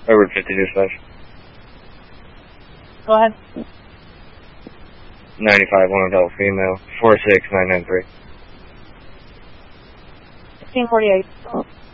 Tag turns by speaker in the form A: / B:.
A: Over 50 dispatch.
B: Go ahead.
A: 95, one adult female, 46993.
B: 1648.